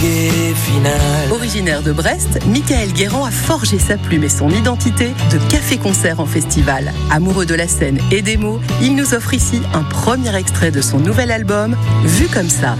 trépied final. Originaire de Brest, Michael Guérand a forgé sa plume et son identité de café-concert en festival. Amoureux de la scène et des mots, il nous offre ici un premier extrait de son nouvel album, Vu comme ça.